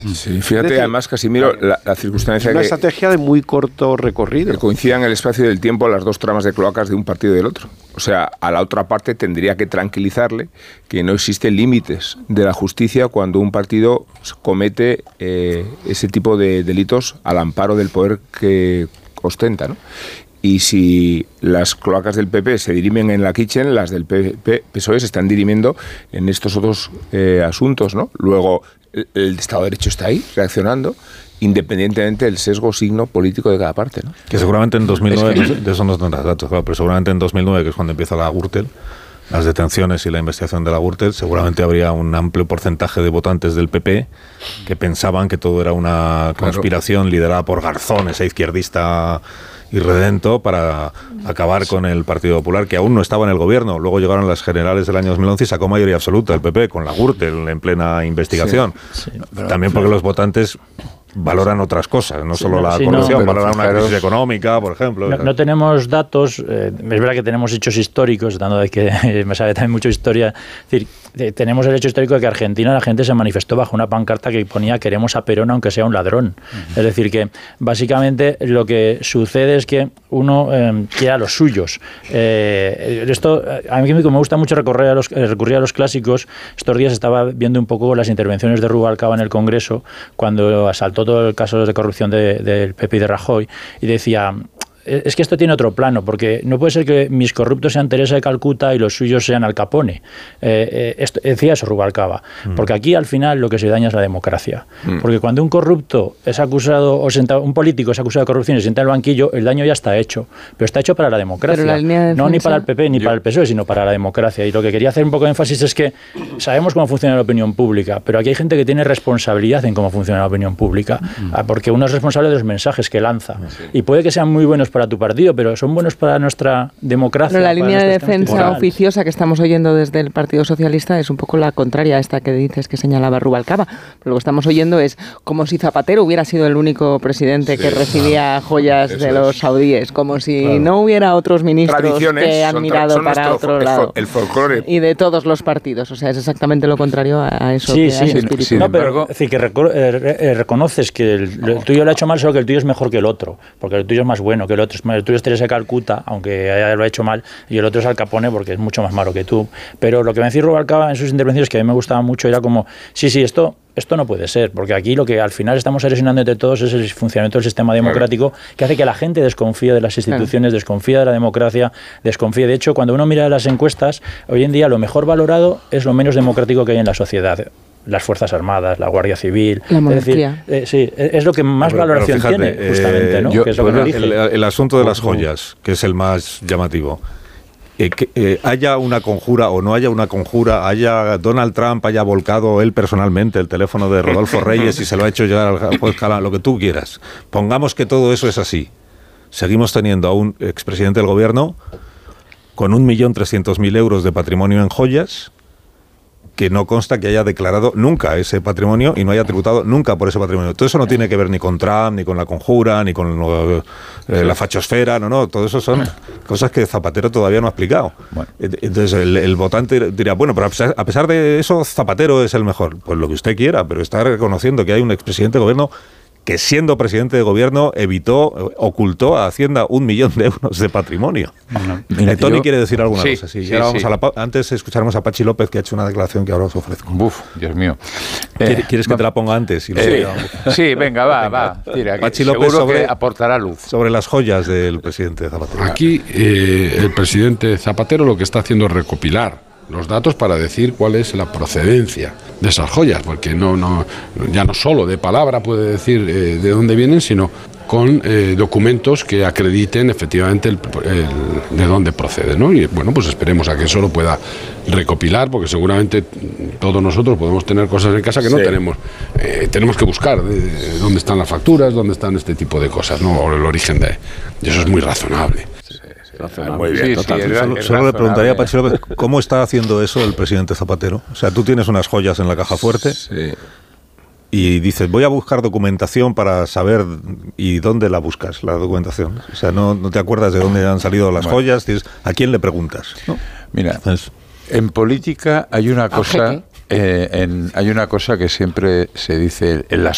Sí, fíjate, además, Casimiro, la circunstancia una estrategia de muy corto recorrido. Que coincidan el espacio del tiempo las dos tramas de cloacas de un partido y del otro. O sea, a la otra parte tendría que tranquilizarle que no existen límites de la justicia cuando un partido comete ese tipo de delitos al amparo del poder que ostenta, ¿no? Y si las cloacas del PP se dirimen en la kitchen, las del PSOE se están dirimiendo en estos otros asuntos, ¿no? Luego, el Estado de Derecho está ahí, reaccionando, independientemente del sesgo signo político de cada parte, ¿no? Que seguramente en 2009, de eso no tendrás datos, claro, pero seguramente en 2009, que es cuando empieza la Gürtel, las detenciones y la investigación de la Gürtel, seguramente habría un amplio porcentaje de votantes del PP que pensaban que todo era una conspiración liderada por Garzón, ese izquierdista irredento, para acabar con el Partido Popular, que aún no estaba en el gobierno. Luego llegaron las generales del año 2011 y sacó mayoría absoluta el PP, con la Gürtel en plena investigación. Sí, también porque los votantes valoran otras cosas, no solo la corrupción, valoran una crisis económica, por ejemplo. No tenemos datos, es verdad que tenemos hechos históricos, dando de que me sabe también mucho historia, es decir, tenemos el hecho histórico de que Argentina la gente se manifestó bajo una pancarta que ponía queremos a Perón aunque sea un ladrón. Es decir, que básicamente lo que sucede es que uno quiere a los suyos. Esto, a mí me gusta mucho recurrir a los clásicos. Estos días estaba viendo un poco las intervenciones de Rubalcaba en el Congreso cuando asaltó todo el caso de corrupción del PP y de Rajoy, y decía: es que esto tiene otro plano, porque no puede ser que mis corruptos sean Teresa de Calcuta y los suyos sean Al Capone. Decía eso Rubalcaba, porque aquí al final lo que se daña es la democracia. Porque cuando un corrupto es acusado, un político es acusado de corrupción y se sienta en el banquillo, el daño ya está hecho. Pero está hecho para la democracia. No ni para el PP ni para el PSOE, sino para la democracia. Y lo que quería hacer un poco de énfasis es que sabemos cómo funciona la opinión pública, pero aquí hay gente que tiene responsabilidad en cómo funciona la opinión pública, porque uno es responsable de los mensajes que lanza. Y puede que sean muy buenos para tu partido, pero son buenos para nuestra democracia. Pero la línea de defensa oficiosa que estamos oyendo desde el Partido Socialista es un poco la contraria a esta que dices que señalaba Rubalcaba. Pero lo que estamos oyendo es como si Zapatero hubiera sido el único presidente que recibía joyas de los saudíes, como si no hubiera otros ministros que han mirado para otro lado. El folclore. Y de todos los partidos. O sea, es exactamente lo contrario a eso. Sí, sí. No, pero es decir, que reconoces que el tuyo lo ha hecho mal, solo que el tuyo es mejor que el otro, porque el tuyo es más bueno que el otro. El tuyo es Teresa de Calcuta, aunque lo ha hecho mal, y el otro es Al Capone porque es mucho más malo que tú. Pero lo que me decía Rubalcaba en sus intervenciones, que a mí me gustaba mucho, era como, sí, esto no puede ser, porque aquí lo que al final estamos erosionando entre todos es el funcionamiento del sistema democrático, que hace que la gente desconfíe de las instituciones, desconfía de la democracia, desconfía. De hecho, cuando uno mira las encuestas, hoy en día lo mejor valorado es lo menos democrático que hay en la sociedad. Las Fuerzas Armadas, la Guardia Civil. La monarquía. Es decir, es lo que más valoración tiene, justamente, ¿no? Que es lo que el asunto de las joyas, que es el más llamativo. Que haya una conjura o no haya una conjura, haya Donald Trump haya volcado él personalmente el teléfono de Rodolfo Reyes y se lo ha hecho llegar al juez Calán, lo que tú quieras. Pongamos que todo eso es así. Seguimos teniendo a un expresidente del gobierno con 1.300.000 euros de patrimonio en joyas, que no consta que haya declarado nunca ese patrimonio y no haya tributado nunca por ese patrimonio. Todo eso no tiene que ver ni con Trump, ni con la conjura, ni con la fachosfera, no, todo eso son cosas que Zapatero todavía no ha explicado. Bueno. Entonces el votante dirá, bueno, pero a pesar de eso, Zapatero es el mejor. Pues lo que usted quiera, pero está reconociendo que hay un expresidente de gobierno que siendo presidente de gobierno ocultó a Hacienda 1 millón de euros de patrimonio. Mira, Tony quiere decir alguna cosa. Sí, ahora vamos antes escucharemos a Pachi López, que ha hecho una declaración que ahora os ofrezco. Dios mío. ¿Quieres que te la ponga antes? Sí, venga, va. Tira, Pachi López que aportará luz. Sobre las joyas del presidente Zapatero. Aquí el presidente Zapatero lo que está haciendo es recopilar los datos para decir cuál es la procedencia de esas joyas, porque ya no solo de palabra puede decir de dónde vienen, sino con documentos que acrediten efectivamente de dónde procede, ¿no? Y bueno, pues esperemos a que eso lo pueda recopilar, porque seguramente todos nosotros podemos tener cosas en casa que no tenemos. Tenemos que buscar dónde están las facturas, dónde están este tipo de cosas, ¿no? O el origen de eso es muy razonable. Muy bien, solo le preguntaría a Pachi López, ¿cómo está haciendo eso el presidente Zapatero? O sea, tú tienes unas joyas en la caja fuerte y dices, voy a buscar documentación para saber, ¿y dónde la buscas, la documentación? O sea, no te acuerdas de dónde han salido las joyas, ¿a quién le preguntas? ¿No? Mira, en política hay una cosa... hay una cosa que siempre se dice en las